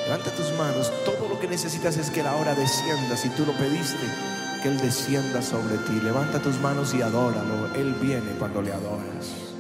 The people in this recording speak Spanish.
Levanta tus manos. Todo lo que necesitas es que Él ahora descienda. Si tú lo pediste, que Él descienda sobre ti. Levanta tus manos y adóralo. Él viene cuando le adoras.